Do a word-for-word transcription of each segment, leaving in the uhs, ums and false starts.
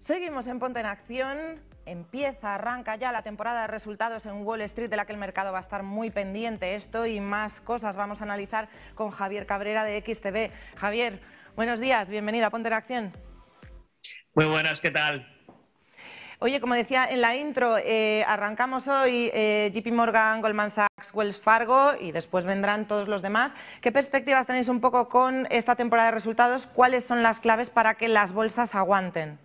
Seguimos en Ponte en Acción. Empieza, arranca ya la temporada de resultados en Wall Street, de la que el mercado va a estar muy pendiente. Esto y más cosas vamos a analizar con Javier Cabrera de X T V. Javier, buenos días, bienvenido a Ponte en Acción. Muy buenas, ¿qué tal? Oye, como decía en la intro, eh, arrancamos hoy eh, J P Morgan, Goldman Sachs, Wells Fargo y después vendrán todos los demás. ¿Qué perspectivas tenéis un poco con esta temporada de resultados? ¿Cuáles son las claves para que las bolsas aguanten?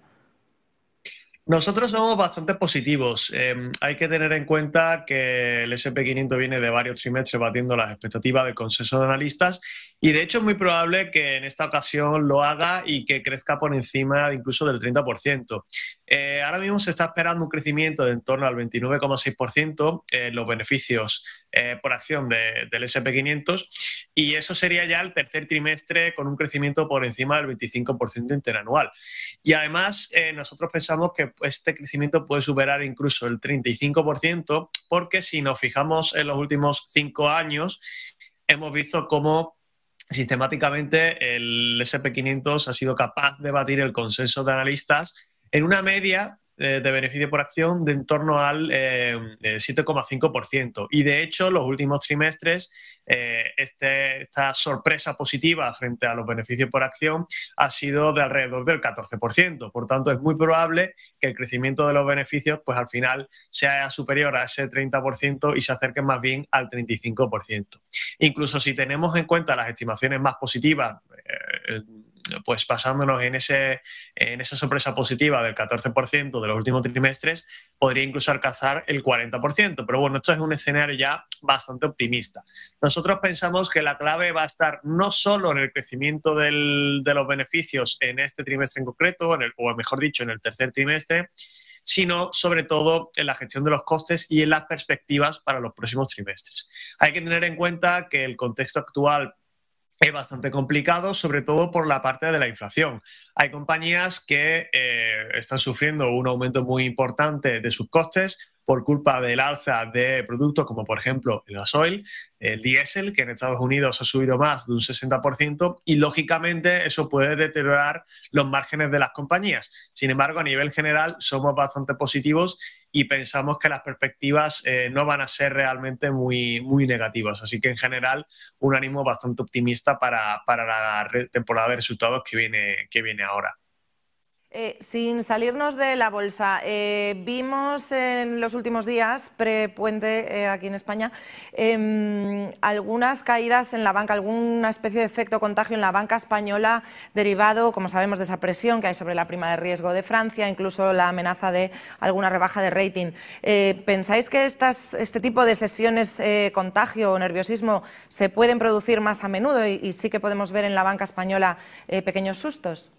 Nosotros somos bastante positivos. Eh, hay que tener en cuenta que el ese and pe quinientos viene de varios trimestres batiendo las expectativas del consenso de analistas y de hecho es muy probable que en esta ocasión lo haga y que crezca por encima incluso del treinta por ciento. Eh, ahora mismo se está esperando un crecimiento de en torno al veintinueve coma seis por ciento en los beneficios eh, por acción de, del ese and pe quinientos y eso sería ya el tercer trimestre con un crecimiento por encima del veinticinco por ciento interanual. Y además eh, nosotros pensamos que este crecimiento puede superar incluso el treinta y cinco por ciento porque si nos fijamos en los últimos cinco años hemos visto cómo sistemáticamente el ese and pe quinientos ha sido capaz de batir el consenso de analistas en una media eh, de beneficio por acción de en torno al eh, siete coma cinco por ciento. Y de hecho, los últimos trimestres, eh, este, esta sorpresa positiva frente a los beneficios por acción ha sido de alrededor del catorce por ciento. Por tanto, es muy probable que el crecimiento de los beneficios pues al final sea superior a ese treinta por ciento y se acerque más bien al treinta y cinco por ciento. Incluso si tenemos en cuenta las estimaciones más positivas, eh, pues basándonos en, ese, en esa sorpresa positiva del catorce por ciento de los últimos trimestres, podría incluso alcanzar el cuarenta por ciento. Pero bueno, esto es un escenario ya bastante optimista. Nosotros pensamos que la clave va a estar no solo en el crecimiento del, de los beneficios en este trimestre en concreto, en el, o mejor dicho, en el tercer trimestre, sino sobre todo en la gestión de los costes y en las perspectivas para los próximos trimestres. Hay que tener en cuenta que el contexto actual es bastante complicado, sobre todo por la parte de la inflación. Hay compañías que eh, están sufriendo un aumento muy importante de sus costes por culpa del alza de productos como por ejemplo el gasoil, el diésel, que en Estados Unidos ha subido más de un sesenta por ciento y lógicamente eso puede deteriorar los márgenes de las compañías. Sin embargo, a nivel general somos bastante positivos y pensamos que las perspectivas eh, no van a ser realmente muy, muy negativas. Así que en general un ánimo bastante optimista para, para la temporada de resultados que viene, que viene ahora. Eh, sin salirnos de la bolsa, eh, vimos en los últimos días, prepuente eh, aquí en España, eh, algunas caídas en la banca, alguna especie de efecto contagio en la banca española derivado, como sabemos, de esa presión que hay sobre la prima de riesgo de Francia, incluso la amenaza de alguna rebaja de rating. Eh, ¿Pensáis que estas, este tipo de sesiones eh, contagio o nerviosismo se pueden producir más a menudo y, y sí que podemos ver en la banca española eh, pequeños sustos?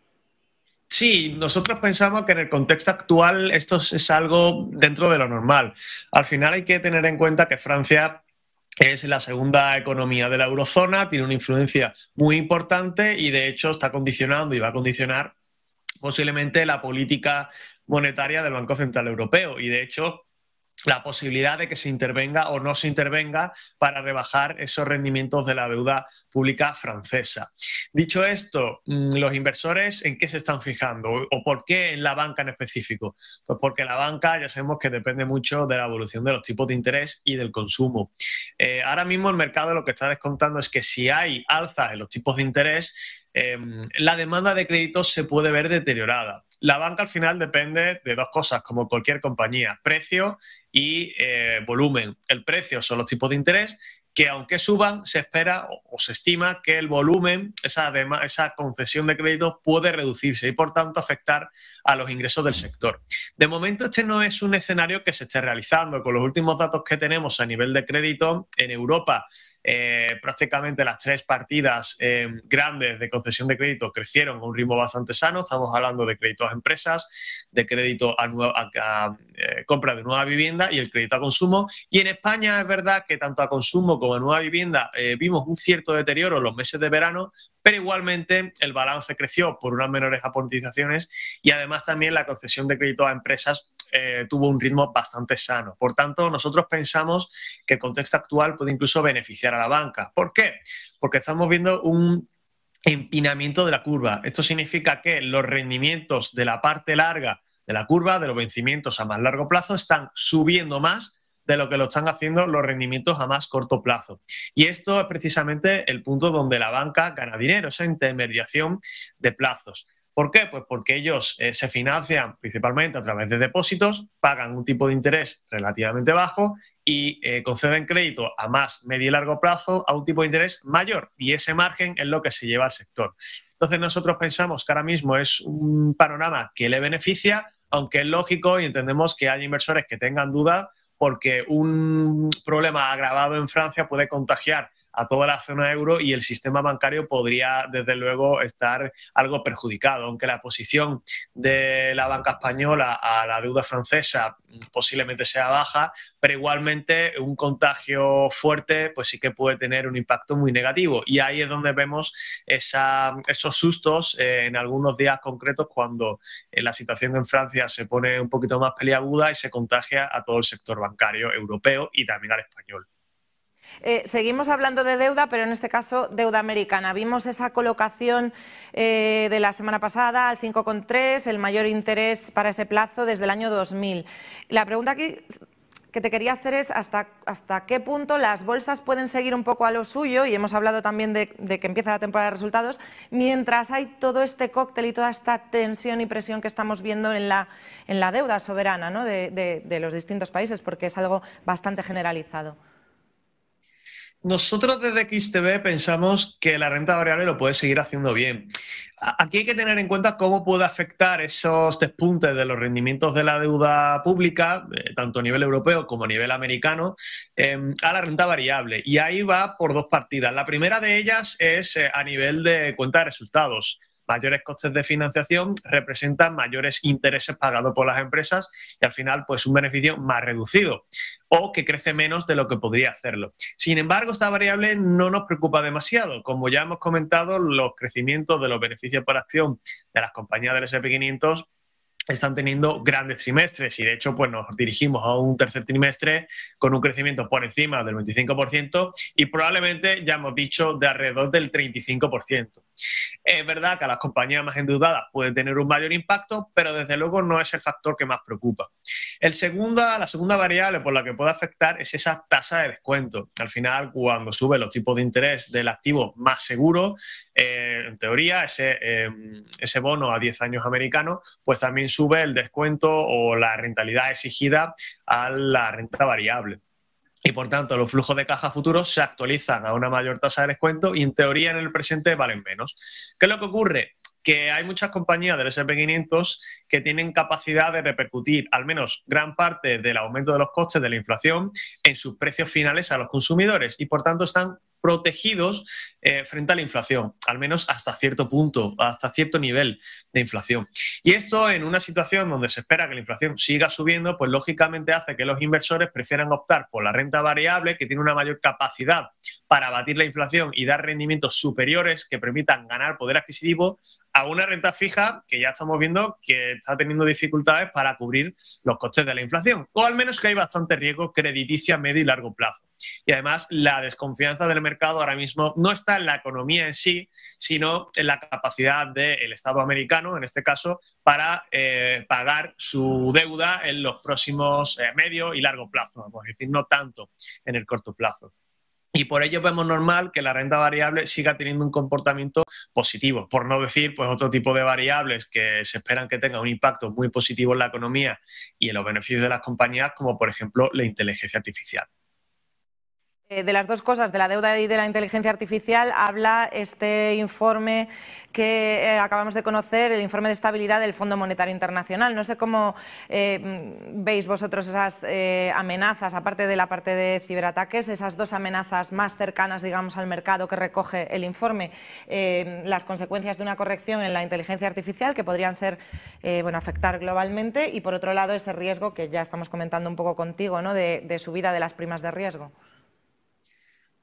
Sí, nosotros pensamos que en el contexto actual esto es algo dentro de lo normal. Al final hay que tener en cuenta que Francia es la segunda economía de la eurozona, tiene una influencia muy importante y de hecho está condicionando y va a condicionar posiblemente la política monetaria del Banco Central Europeo y de hecho la posibilidad de que se intervenga o no se intervenga para rebajar esos rendimientos de la deuda pública francesa. Dicho esto, los inversores ¿en qué se están fijando? ¿O por qué en la banca en específico? Pues porque la banca ya sabemos que depende mucho de la evolución de los tipos de interés y del consumo. Eh, ahora mismo el mercado lo que está descontando es que si hay alzas en los tipos de interés, eh, la demanda de créditos se puede ver deteriorada. La banca al final depende de dos cosas, como cualquier compañía, precio y eh, volumen. El precio son los tipos de interés que aunque suban, se espera o, o se estima que el volumen, esa, esa concesión de créditos puede reducirse y por tanto afectar a los ingresos del sector. De momento este no es un escenario que se esté realizando. Con los últimos datos que tenemos a nivel de crédito en Europa, Eh, prácticamente las tres partidas eh, grandes de concesión de crédito crecieron a un ritmo bastante sano. Estamos hablando de créditos a empresas, de crédito a, a, a eh, compra de nueva vivienda y el crédito a consumo. Y en España es verdad que tanto a consumo como a nueva vivienda eh, vimos un cierto deterioro en los meses de verano, pero igualmente el balance creció por unas menores amortizaciones y además también la concesión de crédito a empresas Eh, tuvo un ritmo bastante sano. Por tanto, nosotros pensamos que el contexto actual puede incluso beneficiar a la banca. ¿Por qué? Porque estamos viendo un empinamiento de la curva. Esto significa que los rendimientos de la parte larga de la curva, de los vencimientos a más largo plazo, están subiendo más de lo que lo están haciendo los rendimientos a más corto plazo. Y esto es precisamente el punto donde la banca gana dinero, esa intermediación de plazos. ¿Por qué? Pues porque ellos eh, se financian principalmente a través de depósitos, pagan un tipo de interés relativamente bajo y eh, conceden crédito a más medio y largo plazo a un tipo de interés mayor, y ese margen es lo que se lleva al sector. Entonces nosotros pensamos que ahora mismo es un panorama que le beneficia, aunque es lógico y entendemos que hay inversores que tengan dudas porque un problema agravado en Francia puede contagiar a toda la zona euro y el sistema bancario podría, desde luego, estar algo perjudicado, aunque la posición de la banca española a la deuda francesa posiblemente sea baja, pero igualmente un contagio fuerte pues sí que puede tener un impacto muy negativo, y ahí es donde vemos esa, esos sustos eh, en algunos días concretos cuando eh, la situación en Francia se pone un poquito más peliaguda y se contagia a todo el sector bancario europeo y también al español. Eh, seguimos hablando de deuda, pero en este caso deuda americana. Vimos esa colocación eh, de la semana pasada al cinco coma tres, el mayor interés para ese plazo desde el año dos mil. La pregunta aquí que te quería hacer es hasta, hasta qué punto las bolsas pueden seguir un poco a lo suyo, y hemos hablado también de, de que empieza la temporada de resultados, mientras hay todo este cóctel y toda esta tensión y presión que estamos viendo en la, en la deuda soberana, ¿no?, de, de, de los distintos países, porque es algo bastante generalizado. Nosotros desde X T B pensamos que la renta variable lo puede seguir haciendo bien. Aquí hay que tener en cuenta cómo puede afectar esos despuntes de los rendimientos de la deuda pública, eh, tanto a nivel europeo como a nivel americano, eh, a la renta variable. Y ahí va por dos partidas. La primera de ellas es eh, a nivel de cuenta de resultados. Mayores costes de financiación representan mayores intereses pagados por las empresas y al final pues un beneficio más reducido o que crece menos de lo que podría hacerlo. Sin embargo, esta variable no nos preocupa demasiado. Como ya hemos comentado, los crecimientos de los beneficios por acción de las compañías del ese and pe quinientos están teniendo grandes trimestres y de hecho pues nos dirigimos a un tercer trimestre con un crecimiento por encima del veinticinco por ciento y probablemente, ya hemos dicho, de alrededor del treinta y cinco por ciento. Es verdad que a las compañías más endeudadas puede tener un mayor impacto, pero desde luego no es el factor que más preocupa. El segunda, la segunda variable por la que puede afectar es esa tasa de descuento. Al final, cuando suben los tipos de interés del activo más seguro, eh, en teoría, ese, eh, ese bono a diez años americano, pues también sube el descuento o la rentabilidad exigida a la renta variable. Y por tanto, los flujos de caja futuros se actualizan a una mayor tasa de descuento y en teoría en el presente valen menos. ¿Qué es lo que ocurre? Que hay muchas compañías del ese and pe quinientos que tienen capacidad de repercutir al menos gran parte del aumento de los costes de la inflación en sus precios finales a los consumidores y por tanto están protegidos eh, frente a la inflación, al menos hasta cierto punto, hasta cierto nivel de inflación. Y esto en una situación donde se espera que la inflación siga subiendo, pues lógicamente hace que los inversores prefieran optar por la renta variable, que tiene una mayor capacidad para abatir la inflación y dar rendimientos superiores que permitan ganar poder adquisitivo, a una renta fija que ya estamos viendo que está teniendo dificultades para cubrir los costes de la inflación, o al menos que hay bastante riesgo crediticio a medio y largo plazo. Y además la desconfianza del mercado ahora mismo no está en la economía en sí, sino en la capacidad del Estado americano, en este caso, para eh, pagar su deuda en los próximos eh, medio y largo plazo, vamos a decir, no tanto en el corto plazo. Y por ello vemos normal que la renta variable siga teniendo un comportamiento positivo, por no decir pues otro tipo de variables que se esperan que tengan un impacto muy positivo en la economía y en los beneficios de las compañías, como por ejemplo la inteligencia artificial. De las dos cosas, de la deuda y de la inteligencia artificial, habla este informe que eh, acabamos de conocer, el informe de estabilidad del Fondo Monetario Internacional. No sé cómo eh, veis vosotros esas eh, amenazas, aparte de la parte de ciberataques, esas dos amenazas más cercanas, digamos, al mercado que recoge el informe, eh, las consecuencias de una corrección en la inteligencia artificial que podrían ser, eh, bueno, afectar globalmente, y por otro lado ese riesgo que ya estamos comentando un poco contigo, ¿no?, de, de subida de las primas de riesgo.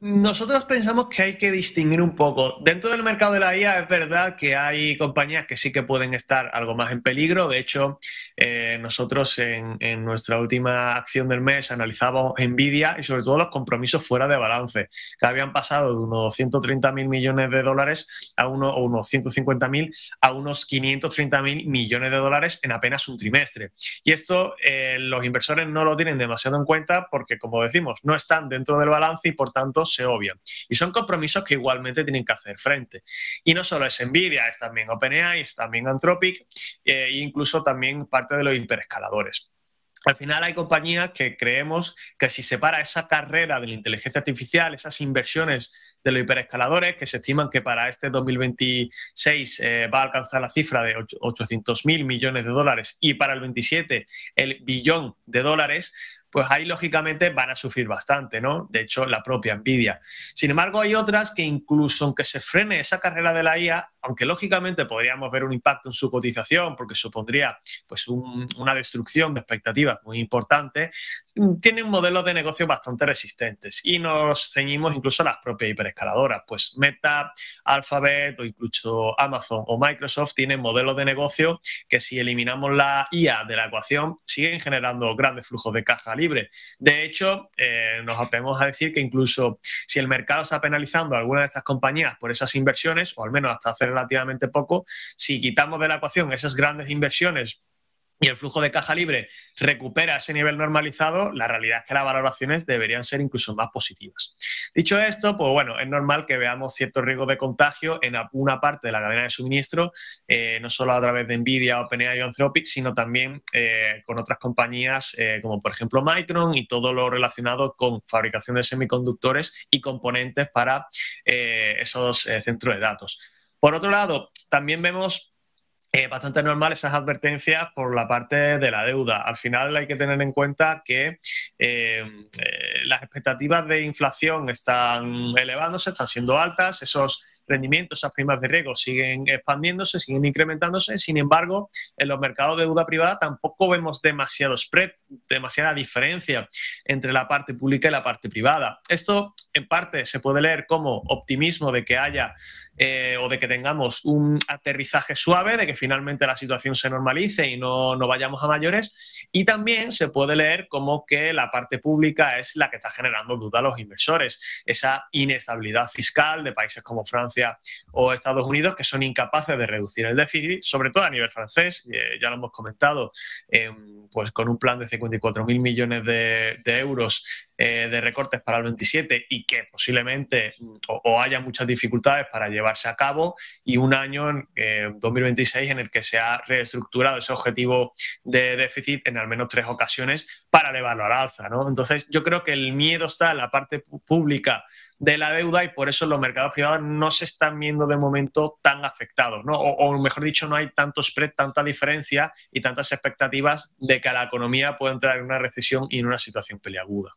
Nosotros pensamos que hay que distinguir un poco. Dentro del mercado de la I A es verdad que hay compañías que sí que pueden estar algo más en peligro. De hecho, eh, nosotros en, en nuestra última acción del mes analizábamos Nvidia y sobre todo los compromisos fuera de balance, que habían pasado de unos ciento treinta mil millones de dólares a uno, o unos ciento cincuenta mil a unos quinientos treinta mil millones de dólares en apenas un trimestre. Y esto eh, los inversores no lo tienen demasiado en cuenta porque, como decimos, no están dentro del balance y por tanto se obvian. Y son compromisos que igualmente tienen que hacer frente. Y no solo es Nvidia, es también OpenAI, es también Anthropic eh, e incluso también parte de los hiperescaladores. Al final hay compañías que creemos que si se para esa carrera de la inteligencia artificial, esas inversiones de los hiperescaladores, que se estiman que para este dos mil veintiséis eh, va a alcanzar la cifra de ochocientos mil millones de dólares y para el veintisiete el billón de dólares, pues ahí lógicamente van a sufrir bastante, ¿no? De hecho, la propia Nvidia. Sin embargo, hay otras que incluso aunque se frene esa carrera de la I A, aunque lógicamente podríamos ver un impacto en su cotización porque supondría pues un, una destrucción de expectativas muy importante, tienen modelos de negocio bastante resistentes y nos ceñimos incluso a las propias hiperescaladoras. Pues Meta, Alphabet o incluso Amazon o Microsoft tienen modelos de negocio que si eliminamos la I A de la ecuación siguen generando grandes flujos de caja libre. De hecho, eh, nos atrevemos a decir que incluso si el mercado está penalizando a alguna de estas compañías por esas inversiones, o al menos hasta hace relativamente poco, si quitamos de la ecuación esas grandes inversiones y el flujo de caja libre recupera ese nivel normalizado, la realidad es que las valoraciones deberían ser incluso más positivas. Dicho esto, pues bueno, es normal que veamos cierto riesgo de contagio en una parte de la cadena de suministro, eh, no solo a través de Nvidia, OpenAI o Anthropic, sino también eh, con otras compañías eh, como por ejemplo Micron y todo lo relacionado con fabricación de semiconductores y componentes para eh, esos eh, centros de datos. Por otro lado, también vemos Eh, bastante normal esas advertencias por la parte de la deuda. Al final hay que tener en cuenta que eh, eh, las expectativas de inflación están elevándose, están siendo altas, esos rendimientos, esas primas de riesgo siguen expandiéndose, siguen incrementándose. Sin embargo, en los mercados de deuda privada tampoco vemos demasiado spread, demasiada diferencia entre la parte pública y la parte privada. Esto, en parte, se puede leer como optimismo de que haya eh, o de que tengamos un aterrizaje suave, de que finalmente la situación se normalice y no, no vayamos a mayores. Y también se puede leer como que la parte pública es la que está generando duda a los inversores. Esa inestabilidad fiscal de países como Francia o Estados Unidos que son incapaces de reducir el déficit, sobre todo a nivel francés, eh, ya lo hemos comentado, eh, pues con un plan de cincuenta y cuatro mil millones de, de euros eh, de recortes para el veintisiete y que posiblemente o, o haya muchas dificultades para llevarse a cabo, y un año, eh, dos mil veintiséis, en el que se ha reestructurado ese objetivo de déficit en al menos tres ocasiones para elevarlo al alza, ¿no? Entonces yo creo que el miedo está en la parte pública de la deuda y por eso los mercados privados no se están viendo de momento tan afectados, ¿no? O, o mejor dicho, no hay tanto spread, tanta diferencia y tantas expectativas de que la economía pueda entrar en una recesión y en una situación peliaguda.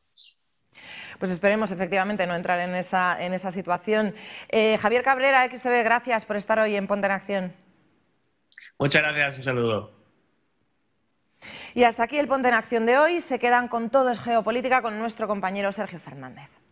Pues esperemos efectivamente no entrar en esa, en esa situación. Eh, Javier Cabrera, X T V, gracias por estar hoy en Ponte en Acción. Muchas gracias, un saludo. Y hasta aquí el Ponte en Acción de hoy. Se quedan con Todo es Geopolítica con nuestro compañero Sergio Fernández.